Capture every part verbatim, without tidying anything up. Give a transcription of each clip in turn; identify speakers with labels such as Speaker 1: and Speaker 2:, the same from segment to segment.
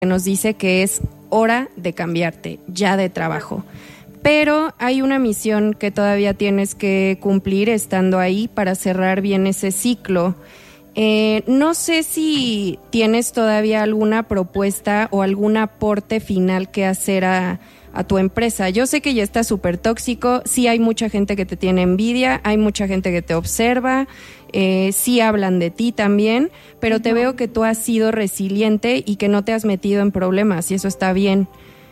Speaker 1: nos dice que es hora de cambiarte, ya de trabajo. Pero hay una misión que todavía tienes que cumplir estando ahí para cerrar bien ese ciclo. Eh, no sé si tienes todavía alguna propuesta o algún aporte final que hacer a, a tu empresa. Yo sé que ya está súper tóxico, sí hay mucha gente que te tiene envidia, hay mucha gente que te observa, eh, sí hablan de ti también, pero te veo que tú has sido resiliente y que no te has metido en problemas y eso está bien.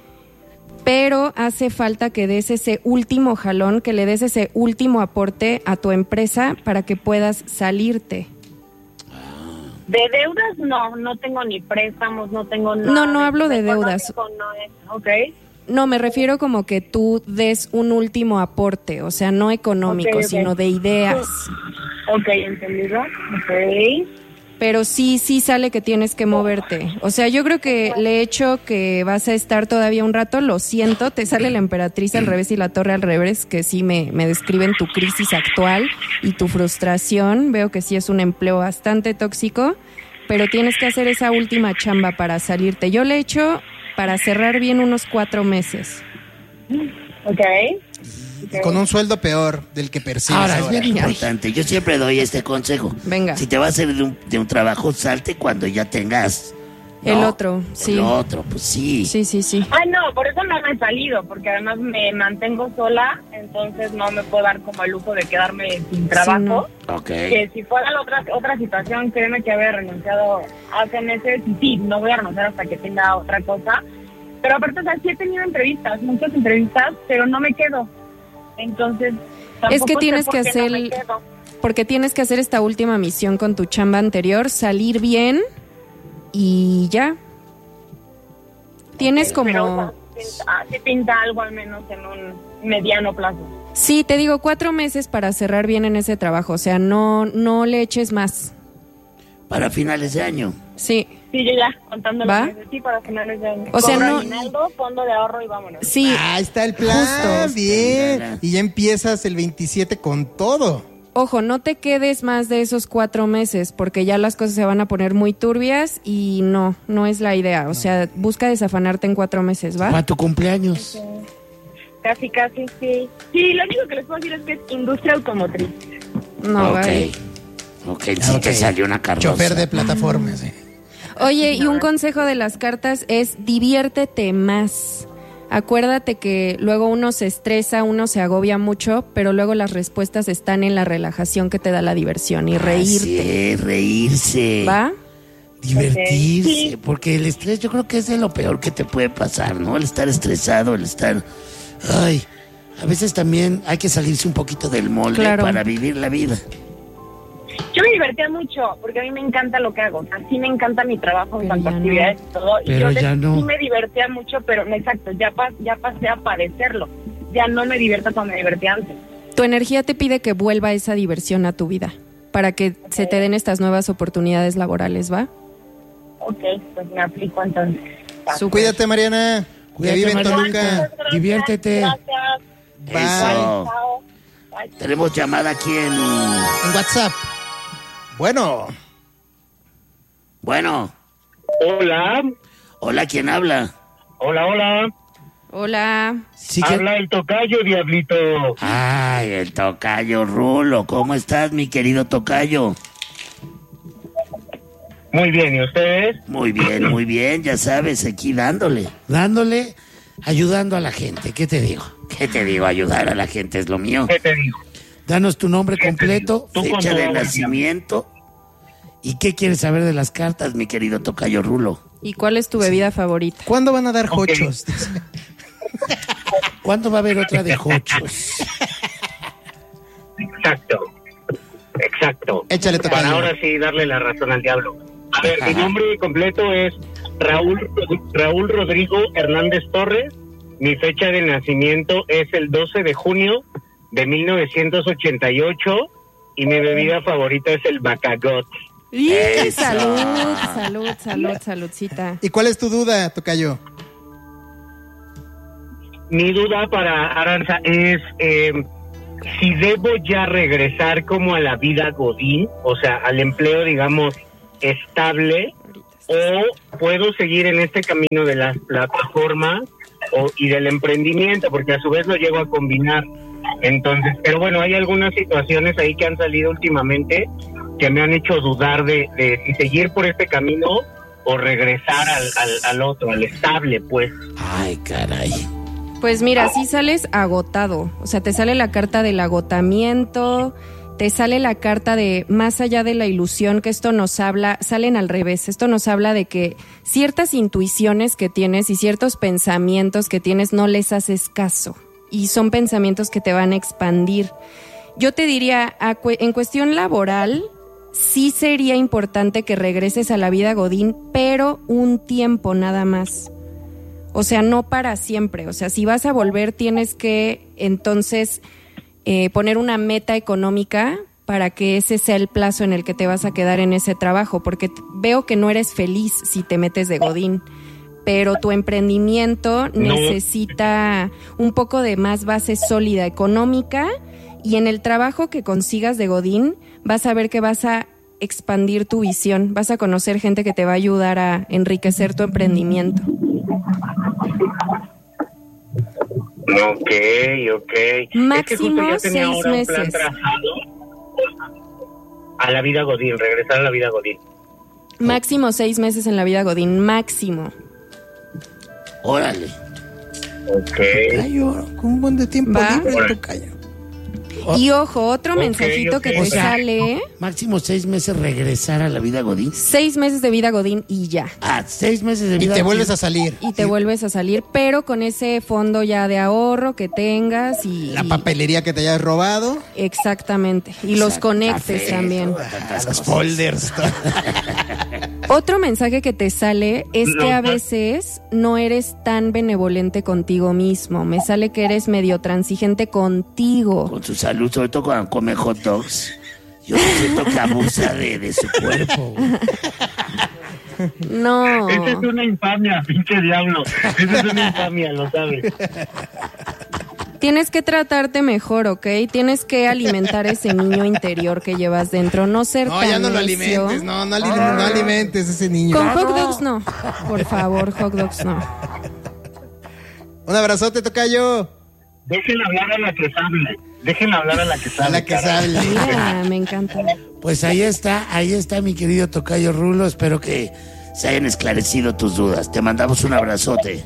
Speaker 1: Pero hace falta que des ese último jalón, que le des ese último aporte a tu empresa para que puedas salirte.
Speaker 2: De deudas no, no tengo ni préstamos, no tengo nada.
Speaker 1: No, no hablo de deudas.
Speaker 2: No es, okay.
Speaker 1: No, me refiero como que tú des un último aporte, o sea, no económico, okay, okay. sino de ideas.
Speaker 2: Ok, entendido. Ok.
Speaker 1: Pero sí, sí sale que tienes que moverte. O sea, yo creo que le he hecho que vas a estar todavía un rato, lo siento, te sale la emperatriz al revés y la torre al revés, que sí me, me describen tu crisis actual y tu frustración. Veo que sí es un empleo bastante tóxico, pero tienes que hacer esa última chamba para salirte. Yo le he hecho para cerrar bien unos cuatro meses.
Speaker 2: Ok.
Speaker 3: Okay. Con un sueldo peor del que percibes.
Speaker 4: Ahora,
Speaker 3: ahora,
Speaker 4: es bien importante. Yo siempre doy este consejo.
Speaker 1: Venga.
Speaker 4: Si te vas a hacer de un, de un trabajo, salte cuando ya tengas...
Speaker 1: El
Speaker 4: no,
Speaker 1: otro, sí.
Speaker 4: El otro, pues sí.
Speaker 1: Sí, sí, sí.
Speaker 2: Ah, no, por eso no me he salido, porque además me mantengo sola, entonces no me puedo dar como el lujo de quedarme sin trabajo.
Speaker 4: Sí, no. Okay.
Speaker 2: Que si fuera la otra, otra situación, créeme que había renunciado hace meses, y sí, no voy a renunciar hasta que tenga otra cosa. Pero aparte, o sea, sí he tenido entrevistas, muchas entrevistas, pero no me quedo. Entonces,
Speaker 1: es que tienes que hacer, no porque tienes que hacer esta última misión con tu chamba anterior, salir bien y ya. Tienes okay, como...
Speaker 2: Se pinta, se pinta algo al menos en un mediano plazo.
Speaker 1: Sí, te digo, cuatro meses para cerrar bien en ese trabajo, o sea, no, no le eches más.
Speaker 4: Para finales de año.
Speaker 1: Sí.
Speaker 2: Sí, yo ya, contando
Speaker 1: ¿Va?
Speaker 2: los meses, sí, para finales de año.
Speaker 1: O sea, no...
Speaker 2: Aguinaldo, fondo de ahorro y vámonos.
Speaker 1: Sí.
Speaker 3: Ah, está el plan, justo. Bien. Y ya empiezas el veintisiete con todo.
Speaker 1: Ojo, no te quedes más de esos cuatro meses, porque ya las cosas se van a poner muy turbias y no, no es la idea. O sea, busca desafanarte en cuatro meses, ¿va?
Speaker 4: Para tu cumpleaños.
Speaker 2: Okay. Casi, casi, sí. Sí, lo único que les puedo decir es que es industria automotriz.
Speaker 1: No,
Speaker 4: ok.
Speaker 1: Vale.
Speaker 4: Ok, sí okay. Te salió una carroza.
Speaker 3: Chofer de plataformas, eh.
Speaker 1: Oye, y un consejo de las cartas es diviértete más. Acuérdate que luego uno se estresa, uno se agobia mucho, pero luego las respuestas están en la relajación que te da la diversión y reírte.
Speaker 4: Sí, reírse.
Speaker 1: ¿Va?
Speaker 4: Divertirse,
Speaker 2: sí.
Speaker 4: Porque el estrés yo creo que es de lo peor que te puede pasar, ¿no? El estar estresado, el estar... Ay, a veces también hay que salirse un poquito del molde claro. Para vivir la vida.
Speaker 2: Yo me divertía mucho, porque a mí me encanta lo que hago. Así me encanta mi trabajo, en cuanto a actividades y todo.
Speaker 4: Pero
Speaker 2: y yo
Speaker 4: ya no.
Speaker 2: Sí me divertía mucho, pero exacto, ya, pas, ya pasé a padecerlo. Ya no me divierto como me divertía antes.
Speaker 1: Tu energía te pide que vuelva esa diversión a tu vida, para que okay. se te den estas nuevas oportunidades laborales, ¿va?
Speaker 2: Ok, pues me aplico entonces.
Speaker 3: Cuídate, Mariana.
Speaker 4: Cuídate,
Speaker 3: vive en Toluca.
Speaker 2: Gracias,
Speaker 4: diviértete.
Speaker 2: Gracias.
Speaker 4: Eso. Bye. Bye. Tenemos llamada aquí en...
Speaker 3: En WhatsApp. Bueno.
Speaker 4: Bueno.
Speaker 5: Hola.
Speaker 4: Hola, ¿quién habla?
Speaker 5: Hola, hola.
Speaker 1: Hola.
Speaker 4: Sí,
Speaker 5: habla el tocayo, Diablito.
Speaker 4: Ay, el tocayo Rulo. ¿Cómo estás, mi querido tocayo?
Speaker 5: Muy bien, ¿y ustedes?
Speaker 4: Muy bien, muy bien, ya sabes, aquí dándole. Dándole, ayudando a la gente. ¿Qué te digo? ¿Qué te digo? Ayudar a la gente es lo mío.
Speaker 5: ¿Qué te digo?
Speaker 4: Danos tu nombre completo, fecha de
Speaker 5: no,
Speaker 4: nacimiento. ¿Y qué quieres saber de las cartas, mi querido tocayo Rulo?
Speaker 1: ¿Y cuál es tu bebida sí. favorita?
Speaker 3: ¿Cuándo van a dar
Speaker 5: okay.
Speaker 3: jochos?
Speaker 4: ¿Cuándo va a haber otra de jochos?
Speaker 5: Exacto. Exacto.
Speaker 3: Échale tocayo.
Speaker 5: Para ahora sí darle la razón al diablo. A ver, mi nombre completo es Raúl, Raúl Rodrigo Hernández Torres. Mi fecha de nacimiento es el doce de junio de mil novecientos ochenta y ocho y mi bebida favorita es el Bacagot.
Speaker 1: Salud, salud, salud, saludcita.
Speaker 3: ¿Y cuál es tu duda, tocayo?
Speaker 5: Mi duda para Aranza es eh, si debo ya regresar como a la vida godín, o sea, al empleo, digamos, estable, o puedo seguir en este camino de las plataformas o, y del emprendimiento, porque a su vez lo llego a combinar. Entonces, pero bueno, hay algunas situaciones ahí que han salido últimamente que me han hecho dudar de, de si seguir por este camino o regresar al, al, al otro, al estable, pues.
Speaker 4: Ay, caray.
Speaker 1: Pues mira, sí sales agotado, o sea, te sale la carta del agotamiento, te sale la carta de más allá de la ilusión, que esto nos habla, salen al revés, esto nos habla de que ciertas intuiciones que tienes y ciertos pensamientos que tienes no les haces caso y son pensamientos que te van a expandir. Yo te diría, en cuestión laboral, sí sería importante que regreses a la vida godín, pero un tiempo nada más. O sea, no para siempre. O sea, si vas a volver, tienes que entonces eh, poner una meta económica para que ese sea el plazo en el que te vas a quedar en ese trabajo, porque t- veo que no eres feliz si te metes de godín, pero tu emprendimiento no. necesita un poco de más base sólida económica, y en el trabajo que consigas de godín vas a ver que vas a expandir tu visión, vas a conocer gente que te va a ayudar a enriquecer tu emprendimiento.
Speaker 5: Ok, ok.
Speaker 1: Máximo
Speaker 5: es que
Speaker 1: seis
Speaker 5: ahora
Speaker 1: meses.
Speaker 5: Un plan trazado a la vida godín, regresar a la vida godín.
Speaker 1: Máximo seis meses en la vida godín, máximo.
Speaker 4: Órale.
Speaker 5: Ok.
Speaker 3: Tocayo, con un buen de tiempo
Speaker 1: ¿Va?
Speaker 3: libre,
Speaker 5: Órale.
Speaker 3: tocayo.
Speaker 1: Y ojo, otro
Speaker 5: Ok,
Speaker 1: mensajito
Speaker 5: ok.
Speaker 1: que te
Speaker 4: O sea,
Speaker 1: sale,
Speaker 4: Máximo seis meses regresar a la vida godín.
Speaker 1: seis meses de vida godín y ya.
Speaker 4: Ah, seis meses de
Speaker 3: Y
Speaker 4: vida
Speaker 3: te vuelves
Speaker 4: godín.
Speaker 3: a salir.
Speaker 1: Y te vuelves a salir, pero con ese fondo ya de ahorro que tengas y...
Speaker 3: La
Speaker 1: y-
Speaker 3: papelería que te hayas robado.
Speaker 1: Exactamente. Y los
Speaker 4: Exacto,
Speaker 1: conectes
Speaker 4: café,
Speaker 1: también.
Speaker 4: tantas
Speaker 3: Los
Speaker 4: cosas.
Speaker 3: folders.
Speaker 1: Otro mensaje que te sale es que a veces no eres tan benevolente contigo mismo. Me sale que eres medio transigente contigo.
Speaker 4: Con su salud, sobre todo cuando come hot dogs. Yo siento que abusa de, de su cuerpo.
Speaker 1: No.
Speaker 5: Esa es una infamia, pinche diablo. Esa es una infamia, lo sabes.
Speaker 1: Tienes que tratarte mejor, ¿ok? Tienes que alimentar ese niño interior que llevas dentro. No ser
Speaker 3: No,
Speaker 1: tan
Speaker 3: ya no lo
Speaker 1: necio.
Speaker 3: alimentes. No, no, ali- no alimentes a ese niño.
Speaker 1: Con hot dogs no. Por favor, hot dogs no.
Speaker 3: Un abrazote, tocayo.
Speaker 5: Déjenla hablar a la que sabe. Déjenla hablar a la que sabe.
Speaker 3: A la que
Speaker 5: caray.
Speaker 3: sabe.
Speaker 1: Mira, me encanta.
Speaker 4: Pues ahí está, ahí está mi querido tocayo Rulo. Espero que se hayan esclarecido tus dudas. Te mandamos un abrazote.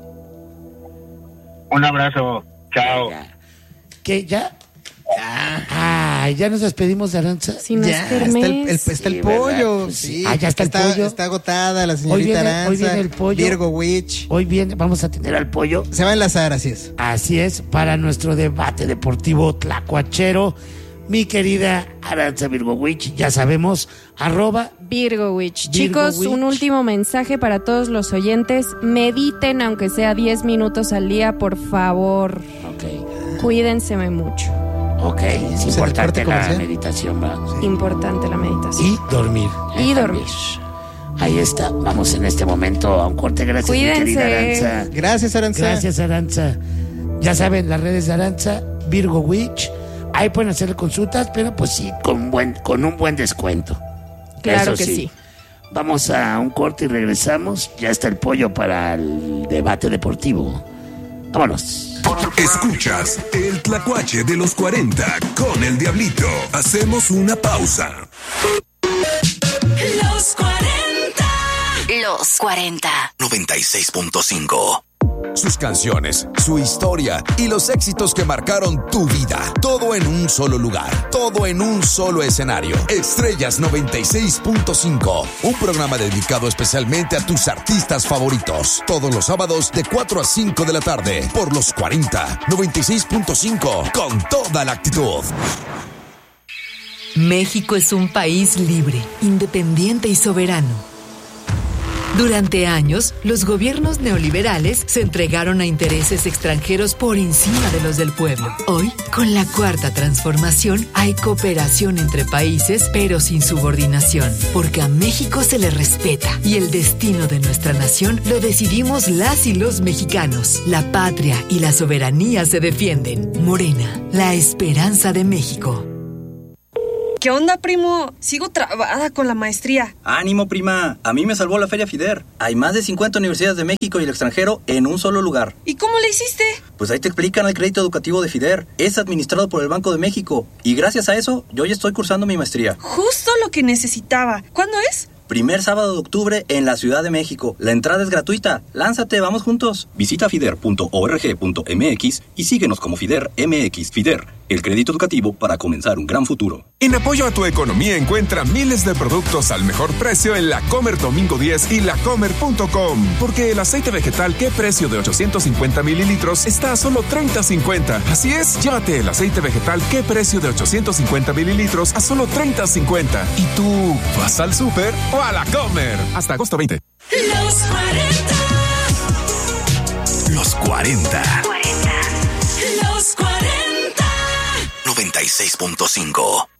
Speaker 5: Un abrazo. Chao.
Speaker 4: ¿Qué? ¿Ya? Ah, ya nos despedimos de Aranza.
Speaker 1: Si no
Speaker 3: Ya,
Speaker 1: es
Speaker 3: está el, el-
Speaker 1: kermés.
Speaker 3: está el
Speaker 4: Sí,
Speaker 3: pollo.
Speaker 4: ¿verdad? Pues
Speaker 3: Sí.
Speaker 4: sí. Ah, ya está el pollo.
Speaker 3: Está agotada la
Speaker 4: Hoy
Speaker 3: señorita
Speaker 4: viene,
Speaker 3: Aranza.
Speaker 4: hoy viene el pollo.
Speaker 3: Virgo Witch.
Speaker 4: Hoy viene, vamos a tener al pollo.
Speaker 3: Se va a enlazar, así es.
Speaker 4: Así es, para nuestro debate deportivo tlacuachero. Mi querida Aranza Virgo Witch, ya sabemos, arroba.
Speaker 1: Virgo Witch.
Speaker 4: Virgo
Speaker 1: Chicos,
Speaker 4: Witch.
Speaker 1: un último mensaje para todos los oyentes. Mediten, aunque sea diez minutos al día, por favor.
Speaker 4: Ok,
Speaker 1: Cuídense mucho.
Speaker 4: ok, es
Speaker 3: Pues el
Speaker 4: importante
Speaker 3: corte
Speaker 4: la
Speaker 3: comercial.
Speaker 4: meditación, ¿va?
Speaker 1: Importante la meditación.
Speaker 4: Y dormir.
Speaker 1: Y
Speaker 4: Eh,
Speaker 1: dormir.
Speaker 4: también. Ahí está, vamos en este momento a un corte. Gracias, mi
Speaker 1: Cuídense.
Speaker 4: querida Aranza.
Speaker 3: Gracias, Aranza.
Speaker 4: Gracias, Aranza. Ya saben, las redes de Aranza, Virgo Witch. Ahí pueden hacer consultas, pero pues sí, con un buen, con un buen descuento.
Speaker 1: Claro
Speaker 4: Eso
Speaker 1: que sí.
Speaker 4: Vamos a un corte y regresamos. Ya está el pollo para el debate deportivo. Vámonos.
Speaker 6: Escuchas el tlacuache de los cuarenta con el Diablito. Hacemos una pausa.
Speaker 7: Los cuarenta. Los cuarenta.
Speaker 6: noventa y seis punto cinco. Sus canciones, su historia y los éxitos que marcaron tu vida. Todo en un solo lugar. Todo en un solo escenario. Estrellas noventa y seis punto cinco. Un programa dedicado especialmente a tus artistas favoritos. Todos los sábados de cuatro a cinco de la tarde. Por los cuarenta. noventa y seis punto cinco. Con toda la actitud.
Speaker 7: México es un país libre, independiente y soberano. Durante años, los gobiernos neoliberales se entregaron a intereses extranjeros por encima de los del pueblo. Hoy, con la cuarta transformación, hay cooperación entre países, pero sin subordinación, porque a México se le respeta y el destino de nuestra nación lo decidimos las y los mexicanos. La patria y la soberanía se defienden. Morena, la esperanza de México.
Speaker 8: ¿Qué onda, primo? Sigo trabada con la maestría.
Speaker 9: Ánimo, prima. A mí me salvó la Feria FIDER. Hay más de cincuenta universidades de México y el extranjero en un solo lugar.
Speaker 8: ¿Y cómo le hiciste?
Speaker 9: Pues ahí te explican el crédito educativo de FIDER. Es administrado por el Banco de México. Y gracias a eso, yo ya estoy cursando mi maestría.
Speaker 8: Justo lo que necesitaba. ¿Cuándo es?
Speaker 9: Primer sábado de octubre en la Ciudad de México. La entrada es gratuita. Lánzate, vamos juntos. Visita fider punto org punto mx y síguenos como FIDER M X. FIDER, el crédito educativo para comenzar un gran futuro.
Speaker 10: En apoyo a tu economía, encuentra miles de productos al mejor precio en La Comer Domingo diez y la comer punto com. Porque el aceite vegetal ¿Qué precio de ochocientos cincuenta mililitros está a solo treinta cincuenta? Así es, llévate el aceite vegetal ¿Qué precio de ochocientos cincuenta mililitros a solo treinta cincuenta? ¿Y tú vas al súper o a La Comer? Hasta agosto veinte.
Speaker 11: Los cuarenta.
Speaker 6: Los cuarenta.
Speaker 11: Los cuarenta.
Speaker 6: noventa y seis punto cinco.